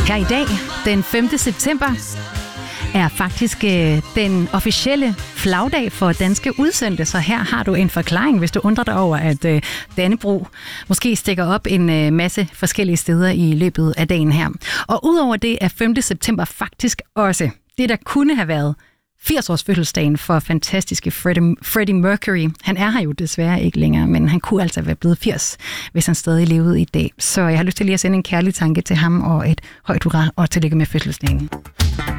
Her i dag, den 5. september, er faktisk den officielle flagdag for danske udsendte, så her har du en forklaring, hvis du undrer dig over, at Dannebrog måske stikker op en masse forskellige steder i løbet af dagen her. Og udover det er 5. september faktisk også det, der kunne have været 80-års fødselsdagen for fantastiske Freddie Mercury. Han er her jo desværre ikke længere, men han kunne altså være blevet 80, hvis han stadig levede i dag. Så jeg har lyst til lige at sende en kærlig tanke til ham og et højt hurra og tillykke med fødselsdagen.